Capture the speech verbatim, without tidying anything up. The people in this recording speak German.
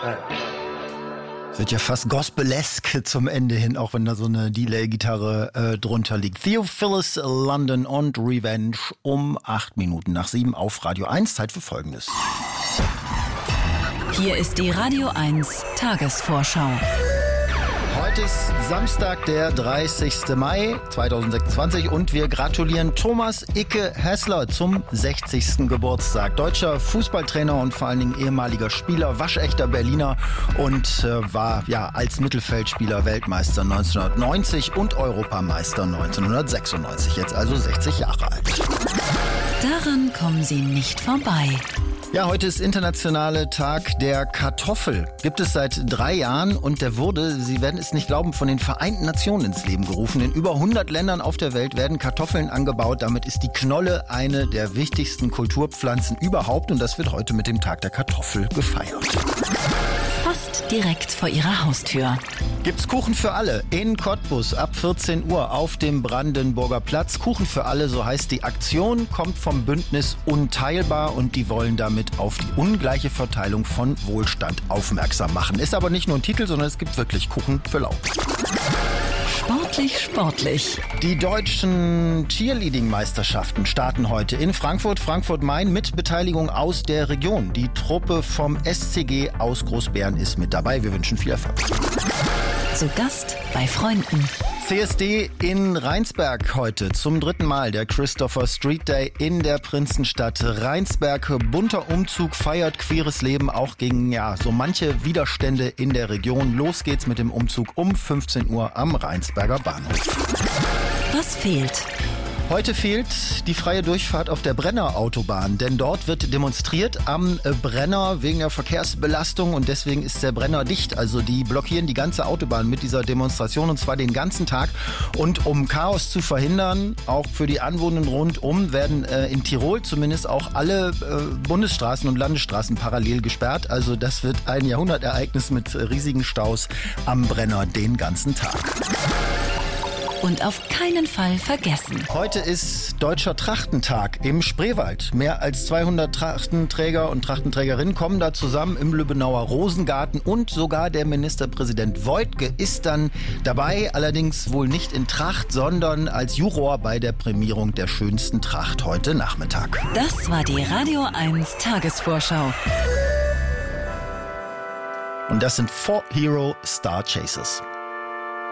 Wird ja fast gospelesk zum Ende hin, auch wenn da so eine Delay-Gitarre äh, drunter liegt. Theophilus, London und Revenge um acht Minuten nach sieben auf Radio eins. Zeit für Folgendes. Hier ist die Radio eins Tagesvorschau. Heute ist Samstag, der dreißigster Mai zweitausendsechsundzwanzig und wir gratulieren Thomas Icke Hässler zum sechzigsten Geburtstag. Deutscher Fußballtrainer und vor allen Dingen ehemaliger Spieler, waschechter Berliner und äh, war ja als Mittelfeldspieler Weltmeister neunzehnhundertneunzig und Europameister neunzehnhundertsechsundneunzig, jetzt also sechzig Jahre alt. Daran kommen Sie nicht vorbei. Ja, heute ist internationale Tag der Kartoffel. Gibt es seit drei Jahren und der wurde, Sie werden es nicht glauben, von den Vereinten Nationen ins Leben gerufen. In über hundert Ländern auf der Welt werden Kartoffeln angebaut. Damit ist die Knolle eine der wichtigsten Kulturpflanzen überhaupt und das wird heute mit dem Tag der Kartoffel gefeiert. Fast direkt vor Ihrer Haustür. Gibt's Kuchen für alle in Cottbus ab vierzehn Uhr auf dem Brandenburger Platz. Kuchen für alle, so heißt die Aktion, kommt vom Bündnis Unteilbar und die wollen damit auf die ungleiche Verteilung von Wohlstand aufmerksam machen. Ist aber nicht nur ein Titel, sondern es gibt wirklich Kuchen für lau. Sportlich, sportlich. Die deutschen Cheerleading-Meisterschaften starten heute in Frankfurt, Frankfurt-Main mit Beteiligung aus der Region. Die Truppe vom S C G aus Großbären ist mit dabei. Wir wünschen viel Erfolg. Zu Gast bei Freunden. C S D in Rheinsberg heute zum dritten Mal der Christopher Street Day in der Prinzenstadt Rheinsberg. Bunter Umzug feiert queeres Leben auch gegen ja so manche Widerstände in der Region. Los geht's mit dem Umzug um fünfzehn Uhr am Rheinsberger Bahnhof. Was fehlt? Heute fehlt die freie Durchfahrt auf der Brenner Autobahn, denn dort wird demonstriert am Brenner wegen der Verkehrsbelastung und deswegen ist der Brenner dicht. Also die blockieren die ganze Autobahn mit dieser Demonstration und zwar den ganzen Tag. Und um Chaos zu verhindern, auch für die Anwohner rundum, werden äh, in Tirol zumindest auch alle äh, Bundesstraßen und Landesstraßen parallel gesperrt. Also das wird ein Jahrhundertereignis mit riesigen Staus am Brenner den ganzen Tag. Und auf keinen Fall vergessen. Heute ist Deutscher Trachtentag im Spreewald. Mehr als zweihundert Trachtenträger und Trachtenträgerinnen kommen da zusammen im Lübbenauer Rosengarten und sogar der Ministerpräsident Woidke ist dann dabei, allerdings wohl nicht in Tracht, sondern als Juror bei der Prämierung der schönsten Tracht heute Nachmittag. Das war die Radio eins Tagesvorschau. Und das sind Four Hero Star Chasers.